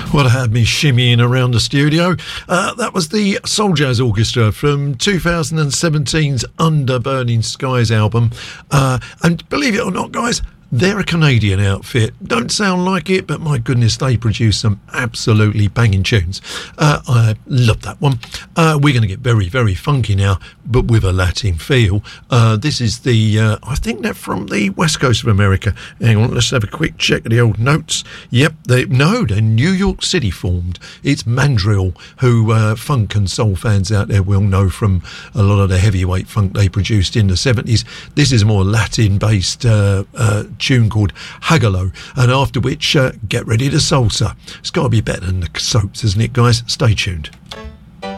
What had me shimmying around the studio. That was the Soul Jazz Orchestra from 2017's Under Burning Skies album. And believe it or not, guys, they're a Canadian outfit. Don't sound like it, but my goodness, they produce some absolutely banging tunes. I love that one. We're going to get very, very funky now, but with a Latin feel. This is I think they're from the west coast of America. Hang on, let's have a quick check of the old notes. Yep, they're New York City formed. It's Mandrill, who funk and soul fans out there will know from a lot of the heavyweight funk they produced in the 70s. This is a more Latin-based tune called Hagalo, and after which get ready to salsa. It's got to be better than the soaps, isn't it, guys? Stay tuned.